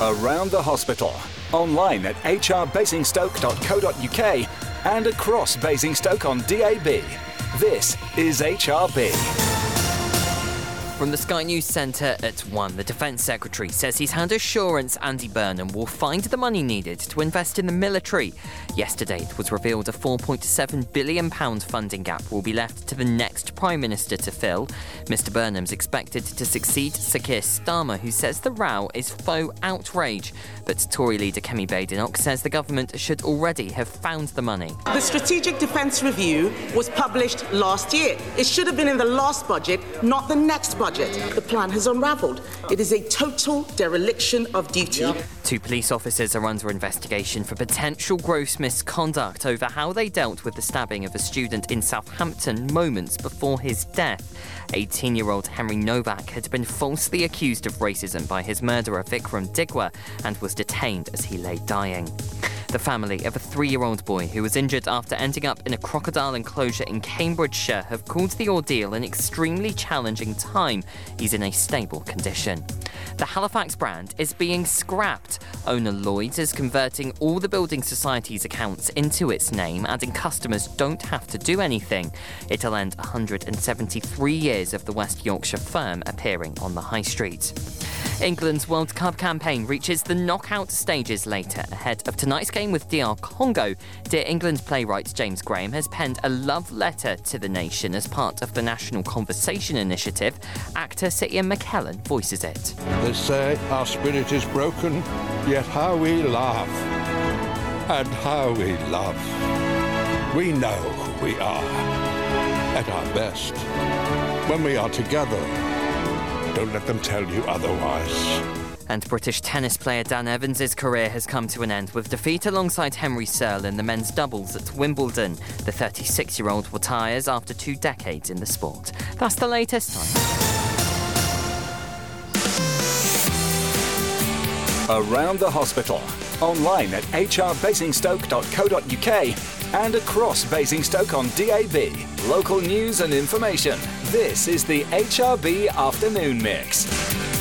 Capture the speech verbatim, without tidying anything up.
Around the hospital, online at h r basingstoke dot co dot u k and across Basingstoke on D A B. This is H R B. From the Sky News Centre at one, the Defence Secretary says he's had assurance Andy Burnham will find the money needed to invest in the military. Yesterday, it was revealed a four point seven billion pounds funding gap will be left to the next Prime Minister to fill. Mister Burnham's expected to succeed Sir Keir Starmer, who says the row is faux outrage. But Tory leader Kemi Badenoch says the government should already have found the money. The Strategic Defence Review was published last year. It should have been in the last budget, not the next budget. The plan has unravelled. It is a total dereliction of duty. Two police officers are under investigation for potential gross misconduct over how they dealt with the stabbing of a student in Southampton moments before his death. eighteen-year-old Henry Novak had been falsely accused of racism by his murderer Vikram Digwa and was detained as he lay dying. The family of a three-year-old boy who was injured after ending up in a crocodile enclosure in Cambridgeshire have called the ordeal an extremely challenging time. He's in a stable condition. The Halifax brand is being scrapped. Owner Lloyds is converting all the Building Society's accounts into its name, adding customers don't have to do anything. It'll end one hundred seventy-three years of the West Yorkshire firm appearing on the high street. England's World Cup campaign reaches the knockout stages later. Ahead of tonight's game with D R Congo, Dear England playwright James Graham has penned a love letter to the nation as part of the National Conversation Initiative. Actor Sir Ian McKellen voices it. They say our spirit is broken, yet how we laugh, and how we love. We know who we are at our best when we are together. Don't let them tell you otherwise. And British tennis player Dan Evans' career has come to an end with defeat alongside Henry Searle in the men's doubles at Wimbledon. The thirty-six-year-old retires after two decades in the sport. That's the latest time. Around the hospital, online at h r basingstoke dot co dot u k and across Basingstoke on D A B. Local news and information. This is the H R B Afternoon Mix.